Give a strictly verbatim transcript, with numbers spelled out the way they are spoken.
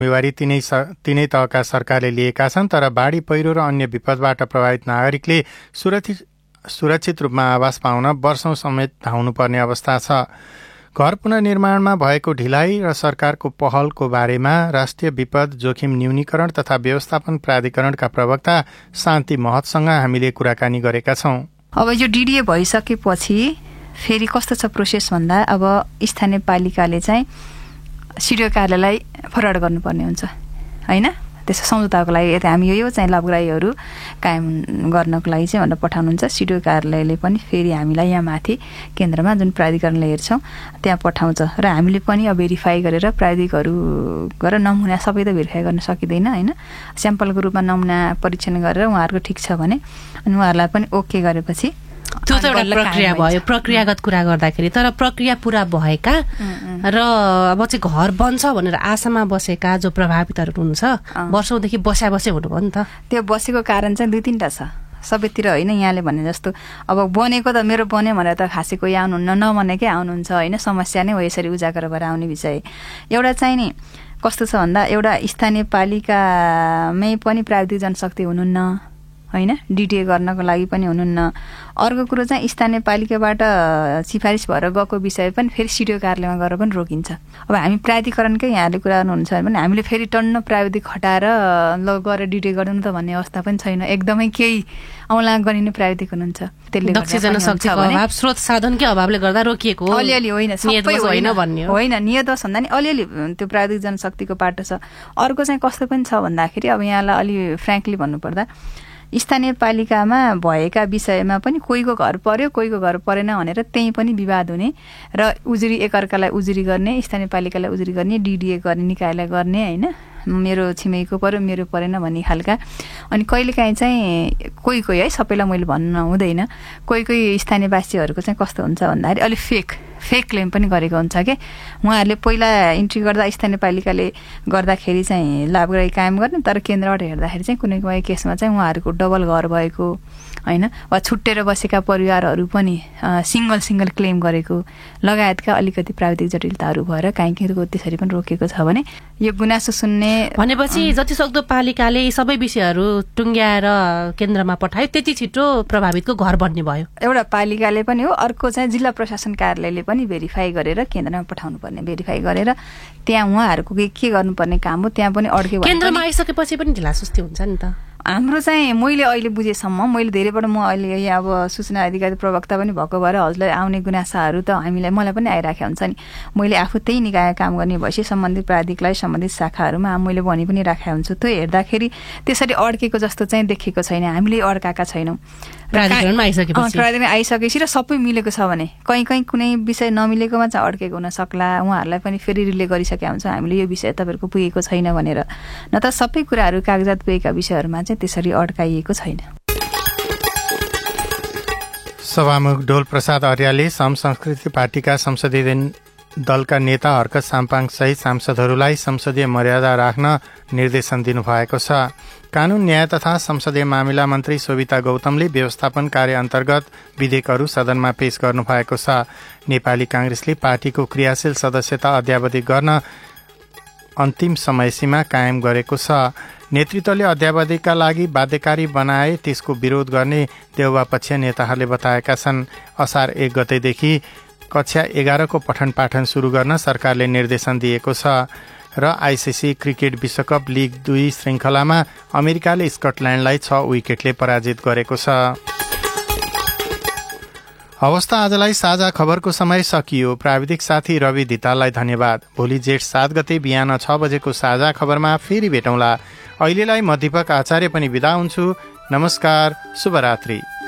जिम्मेवारी तिनै तिनै तहका सरकारले लिएका छन्, तर बाढी पहिरो र अन्य विपदबाट प्रभावित नागरिकले सुरक्षित सुरक्षित रूपमा आवास पाउन वर्षौं समेत धाउनुपर्ने अवस्था छ। घर पुनर्निर्माणमा भएको ढिलाइ र सरकारको पहलको बारेमा राष्ट्रिय विपद जोखिम न्यूनीकरण तथा व्यवस्थापन प्राधिकरणका प्रवक्ता शान्ति महतसँग हामीले कुराकानी गरेका छौं। अब यो डिडिए भइसकेपछि फेरि कस्तो छ प्रोसेस भन्दा, अब स्थानीय पालिकाले चाहिँ सिडिओ कार्यालयलाई फरवार्ड गर्नुपर्ने हुन्छ होइन। त्यसो सम्झौताको लागि हामी यो चाहिँ लाभग्राहीहरू कायम गर्नको लागि चाहिँ भनेर पठाउनुहुन्छ। सिडिओ कार्यालयले पनि फेरि हामीलाई यहाँ माथि केन्द्रमा जुन प्राधिकरणले हेर्छौँ त्यहाँ पठाउँछ र हामीले पनि अब भेरिफाई गरेर प्राविधिकहरू गरेर नमुना सबै त भेरिफाई गर्न सकिँदैन होइन। स्याम्पलको रूपमा नमुना परीक्षण गरेर उहाँहरूको ठिक छ भने अनि उहाँहरूलाई पनि ओके गरेपछि त्यो त एउटा प्रक्रिया भयो, प्रक्रियागत कुरा गर्दाखेरि। तर प्रक्रिया पुरा भएका र अब चाहिँ घर बन्छ भनेर आशामा बसेका जो प्रभावितहरू हुनुहुन्छ वर्षौंदेखि बस्या बसे हुनुभयो नि त, त्यो बसेको कारण चाहिँ दुई तिनवटा छ सबैतिर होइन। यहाँले भने जस्तो अब बनेको त मेरो बन्यो भनेर त खासै कोही आउनुहुन्न, नबनेकै आउनुहुन्छ होइन। समस्या नै हो यसरी उजागर भएर आउने विषय। एउटा चाहिँ नि कस्तो छ भन्दा, एउटा स्थानीय पालिकामै पनि प्राविधिक जनशक्ति हुनुहुन्न होइन, डिडिए गर्नको लागि पनि हुनुहुन्न। अर्को कुरो चाहिँ स्थानीय पालिकाबाट सिफारिस भएर गएको विषय पनि फेरि सिडिओ कार्यालयमा गएर पनि रोकिन्छ। अब हामी प्राधिकरणकै यहाँले कुरा गर्नुहुन्छ भने हामीले फेरि टन्न प्राविधिक हटाएर ल गएर डिडिए गर्नु त भन्ने अवस्था पनि छैन। एकदमै केही औँला गरिने प्राविधिक हुनुहुन्छ, त्यसले दक्ष जनशक्तिको अभाव, स्रोत साधनकै अभावले गर्दा रोकिएको हो। अलिअलि होइन, सबै होइन भन्ने होइन, नियतवश भन्दा नि अलिअलि त्यो प्राविधिक जनशक्तिको पाटो छ। अर्को चाहिँ कस्तो पनि छ भन्दाखेरि, अब यहाँलाई अलि फ्रेङ्कली भन्नुपर्दा स्थानीय पालिकामा भएका विषयमा पनि कोहीको घर पर्यो कोहीको घर परेन भनेर त्यही पनि विवाद हुने र उजुरी एकअर्कालाई उजुरी गर्ने, स्थानीय पालिकालाई उजुरी गर्ने, डिडिए गर्ने, निकायलाई गर्ने होइन। मेरो छिमेकीको पर्यो मेरो परेन भन्ने खालका। अनि कहिलेकाहीँ चाहिँ कोही कोही है, सबैलाई मैले भन्नु हुँदैन, कोही कोही स्थानीयवासीहरूको चाहिँ कस्तो हुन्छ भन्दाखेरि अलिक फेक फेक क्लेम पनि गरेको हुन्छ कि उहाँहरूले पहिला इन्ट्री गर्दा स्थानीय पालिकाले गर्दाखेरि चाहिँ लाभग्राही कायम गर्ने, तर केन्द्रबाट हेर्दाखेरि चाहिँ कुनै कुनै केसमा चाहिँ उहाँहरूको डबल घर भएको होइन, वा छुट्टेर बसेका परिवारहरू पनि सिङ्गल सिङ्गल क्लेम गरेको लगायतका अलिकति प्राविधिक जटिलताहरू भएर काहीँ कहीँको त्यसरी पनि रोकेको छ भने यो गुनासो सुन्ने भनेपछि जति सक्दो पालिकाले सबै विषयहरू टुङ्ग्याएर केन्द्रमा पठायो, त्यति छिटो प्रभावितको घर बन्ने भयो। एउटा पालिकाले पनि हो, अर्को चाहिँ जिल्ला प्रशासन कार्यालयले पनि भेरिफाई गरेर केन्द्रमा पठाउनु पर्ने, भेरिफाई गरेर त्यहाँ उहाँहरूको के गर्नुपर्ने काम हो त्यहाँ पनि अड्क्यो। केन्द्रमा आइसकेपछि पनि ढिलासुस्ती हुन्छ नि त। हाम्रो चाहिँ मैले अहिले बुझेसम्म, मैले धेरैबाट म अहिले यहाँ अब सूचना अधिकारी प्रवक्ता पनि भएको भएर हजुरलाई आउने गुनासाहरू त हामीलाई मलाई पनि आइराखेको हुन्छ नि। मैले आफू त्यही निकाय काम गर्ने भएपछि सम्बन्धित प्राधिकलाई सम्बन्धित शाखाहरूमा मैले भनि पनि राखेको हुन्छु। त्यो हेर्दाखेरि त्यसरी अड्केको जस्तो चाहिँ देखेको छैन, हामीले अड्काएका छैनौँ। प्राधिकरणमा आइसकेपछि प्राधिकरण आइसकेपछि र सबै मिलेको छ भने कहीँ कहीँ कुनै विषय नमिलेकोमा चाहिँ अड्केको हुन सक्ला, उहाँहरूलाई पनि फेरि रिले गरिसकेका हुन्छ हामीले यो विषय तपाईँहरूको पुगेको छैन भनेर। न त सबै कुराहरू कागजात पुगेका विषयहरूमा चाहिँ त्यसरी अड्काइएको छैन। सभामुख डोल प्रसाद अर्यालले सम संस्कृति पार्टीका संसदीय दलका नेता हर्कत साम्पाङ सहित सांसदहरूलाई संसदीय मर्यादा राख्न निर्देशन दिनुभएको छ। कानून न्याय तथा संसदीय मामिला मन्त्री शोभिता गौतमले व्यवस्थापन कार्य अन्तर्गत विधेयकहरू सदनमा पेश गर्नुभएको छ। नेपाली कांग्रेसले पार्टीको क्रियाशील सदस्यता अद्यावधि गर्न अन्तिम समयसीमा कायम गरेको छ। नेतृत्वले अद्यावधिका लागि बाध्यकारी बनाए त्यसको विरोध गर्ने देउवा पक्षीय नेताहरूले बताएका छन्। असार एक गतेदेखि कक्षा एघारको पठन पाठन सुरु गर्न सरकारले निर्देशन दिएको छ र आइसिसी क्रिकेट विश्वकप लिग दुई श्रृङ्खलामा अमेरिकाले स्कटल्यान्डलाई छ विकेटले पराजित गरेको छ। अवस्था आजलाई साझा खबरको समय सकियो। प्राविधिक साथी रवि धिताललाई धन्यवाद। भोलि जेठ सात गते बिहान छ बजेको साझा खबरमा फेरि भेटौँला। अहिलेलाई म दीपक आचार्य पनि बिदा हुन्छु। नमस्कार, शुभरात्रि।